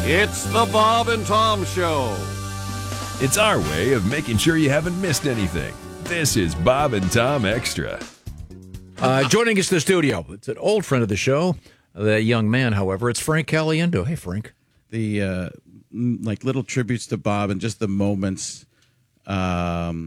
It's the Bob and Tom Show. It's our way of making sure you haven't missed anything. This is Bob and Tom Extra. Joining us in the studio, it's an old friend of the show, the young man, however. It's Frank Caliendo. Hey, Frank. The like little tributes to Bob and just the moments have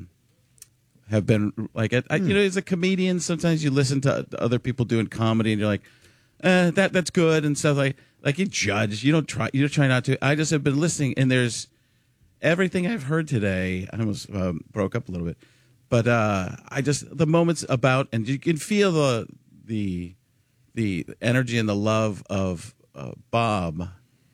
been like, you know, as a comedian, sometimes you listen to other people doing comedy and you're like, that's good and stuff like you judge. You don't try not to. I just have been listening, and there's everything I've heard today. I almost broke up a little bit, but I just the moments about, and you can feel the energy and the love of Bob.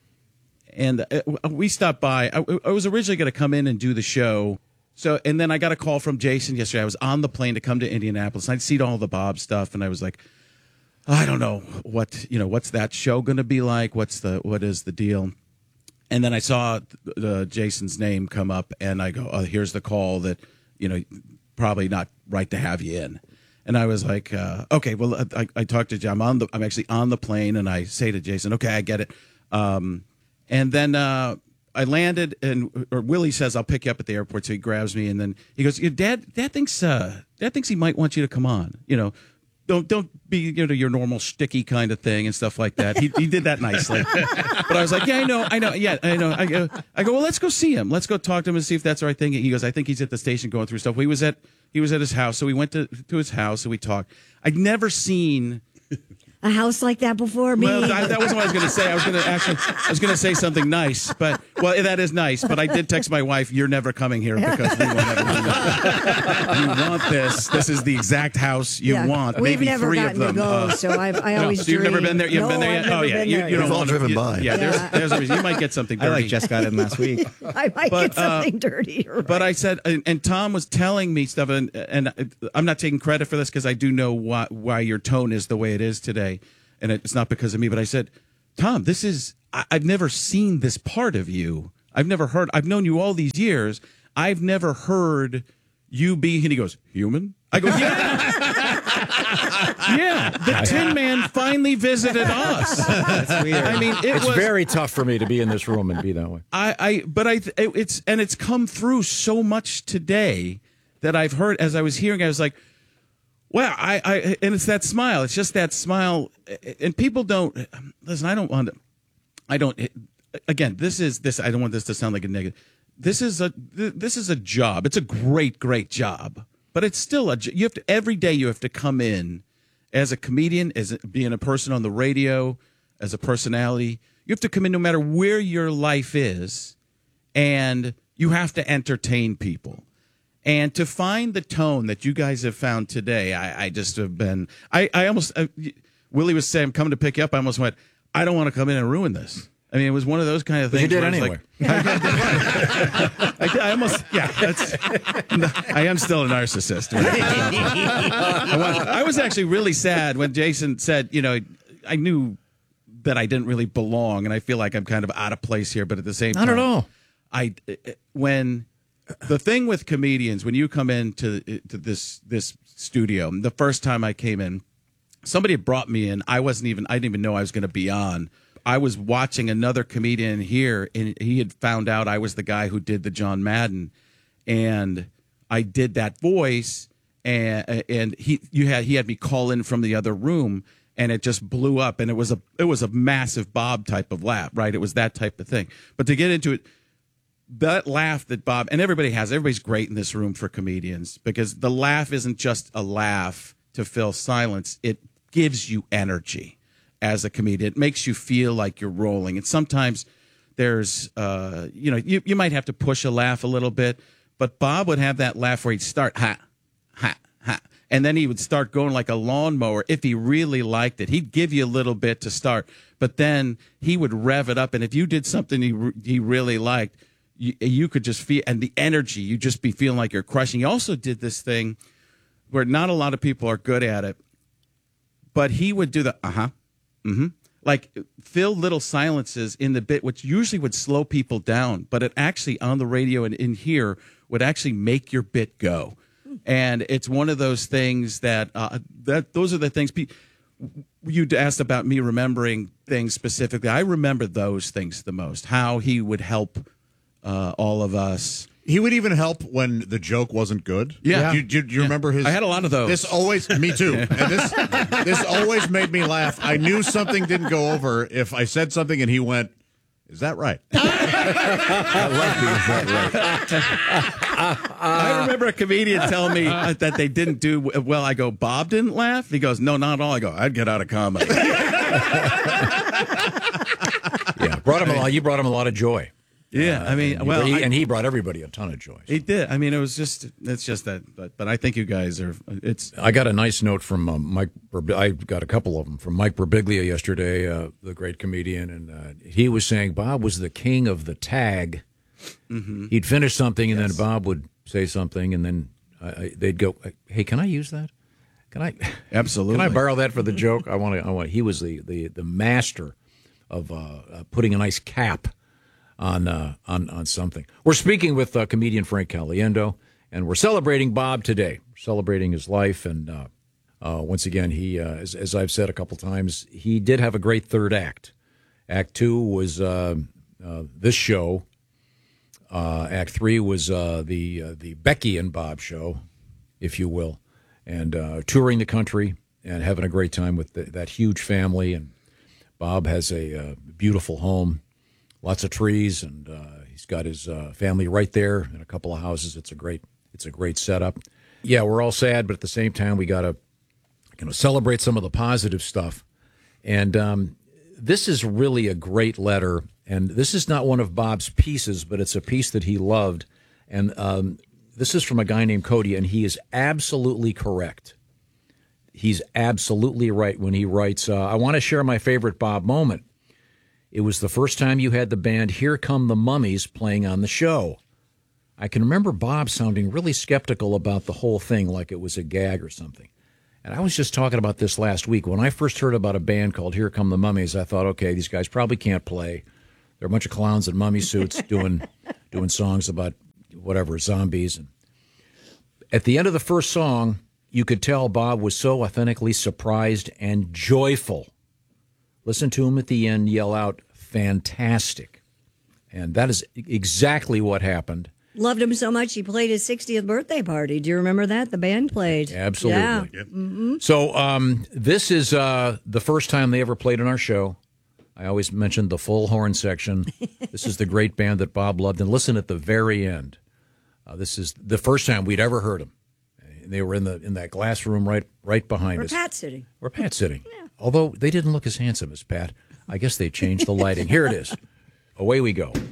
And we stopped by. I was originally going to come in and do the show. So, and then I got a call from Jason yesterday. I was on the plane to come to Indianapolis. I'd seen all the Bob stuff, and I was like, I don't know what's that show going to be like? What is the deal? And then I saw Jason's name come up, and I go, oh, here's the call that, probably not right to have you in. And I was like, okay, well, I talked to John. I'm actually on the plane, and I say to Jason, okay, I get it. And then I landed, or Willie says, I'll pick you up at the airport. So he grabs me, and then he goes, Dad thinks he might want you to come on. Don't be your normal sticky kind of thing and stuff like that. He did that nicely, but I was like, yeah, I know, yeah, I know. I go, well, let's go see him. Let's go talk to him and see if that's the right thing. He goes, I think he's at the station going through stuff. He was at his house, so we went to his house and we talked. I'd never seen a house like that before me. Well, that wasn't what I was going to say. I was going to say something nice, but that is nice. But I did text my wife, "You're never coming here because we won't ever do that. You want this? This is the exact house you want. We've maybe never 3 of gotten them. to go, so I always. So you've never been there. You've been there yet? Oh yeah, you don't all want driven to, by. Yeah, there's a reason. You might get something dirty. I just got in last week. I might get something dirty. Right. But I said, and Tom was telling me stuff, and I'm not taking credit for this because I do know why your tone is the way it is today. And it's not because of me, but I said, Tom, I've never seen this part of you. I've known you all these years. I've never heard you be, and he goes, human? I go, yeah. Yeah, the Tin Man finally visited us. That's weird. I mean, it's very tough for me to be in this room and be that way. It's come through so much today that I've heard, as I was hearing, I was like, well, and it's that smile. It's just that smile, and people don't listen. I don't. Again, this. I don't want this to sound like a negative. This is a job. It's a great job, but it's still you have to every day. You have to come in as a comedian, as being a person on the radio, as a personality. You have to come in no matter where your life is, and you have to entertain people. And to find the tone that you guys have found today, I just have been. I almost. Willie was saying, "I'm coming to pick you up." I almost went, "I don't want to come in and ruin this." I mean, it was one of those kind of things. But you did where anyway. I almost. Yeah, I am still a narcissist. I was actually really sad when Jason said, I knew that I didn't really belong, and I feel like I'm kind of out of place here. But at the same time, I don't know. When. The thing with comedians, when you come into this studio, the first time I came in, somebody had brought me in. I didn't even know I was going to be on. I was watching another comedian here, and he had found out I was the guy who did the John Madden, and I did that voice, and he had me call in from the other room, and it just blew up, and it was a massive Bob type of laugh, right? It was that type of thing. But to get into it. That laugh that Bob, and everybody's great in this room for comedians, because the laugh isn't just a laugh to fill silence. It gives you energy as a comedian. It makes you feel like you're rolling. And sometimes there's, you might have to push a laugh a little bit, but Bob would have that laugh where he'd start, ha, ha, ha. And then he would start going like a lawnmower. If he really liked it, he'd give you a little bit to start, but then he would rev it up. And if you did something he really liked, you could just feel, and the energy, you just be feeling like you're crushing. He also did this thing where not a lot of people are good at it, but he would do the like fill little silences in the bit, which usually would slow people down, but it actually on the radio and in here would actually make your bit go. And it's one of those things that those are the things you'd asked about me remembering things specifically. I remember those things the most. How he would help all of us. He would even help when the joke wasn't good. Yeah. Do you remember his? I had a lot of those. This always, me too. And this always made me laugh. I knew something didn't go over if I said something and he went, "Is that right?" I remember a comedian telling me that they didn't do well. I go, Bob didn't laugh? He goes, no, not at all. I go, I'd get out of comedy. Yeah, you brought him a lot of joy. Yeah, I mean, and he brought everybody a ton of joy. He did. I mean, it's just that. But I think you guys are. I got a nice note from Mike. I got a couple of them from Mike Birbiglia yesterday, the great comedian, and he was saying Bob was the king of the tag. Mm-hmm. He'd finish something, and then Bob would say something, and then they'd go, "Hey, can I use that? Can I absolutely? Can I borrow that for the joke? I want." He was the master of putting a nice cap on something. We're speaking with comedian Frank Caliendo, and we're celebrating Bob today. We're celebrating his life, and once again, he, as I've said a couple times, he did have a great third act. Act 2 was this show. Act 3 was the Becky and Bob show, if you will, and touring the country and having a great time with that huge family. And Bob has a beautiful home. Lots of trees, and he's got his family right there in a couple of houses. It's a great setup. Yeah, we're all sad, but at the same time, we got to celebrate some of the positive stuff. And this is really a great letter, and this is not one of Bob's pieces, but it's a piece that he loved. And this is from a guy named Cody, and he is absolutely correct. He's absolutely right when he writes, I want to share my favorite Bob moment. It was the first time you had the band Here Come the Mummies playing on the show. I can remember Bob sounding really skeptical about the whole thing, like it was a gag or something. And I was just talking about this last week. When I first heard about a band called Here Come the Mummies, I thought, okay, these guys probably can't play. They're a bunch of clowns in mummy suits doing songs about whatever, zombies. And at the end of the first song, you could tell Bob was so authentically surprised and joyful. Listen to him at the end yell out, "Fantastic." And that is exactly what happened. Loved him so much he played his 60th birthday party. Do you remember that? The band played. Absolutely. Yeah. Yep. Mm-hmm. So this is the first time they ever played in our show. I always mentioned the full horn section. This is the great band that Bob loved. And listen at the very end. This is the first time we'd ever heard them. And they were in that glass room right behind us. Where Pat's sitting. Yeah. Although they didn't look as handsome as Pat. I guess they changed the lighting. Here it is. Away we go.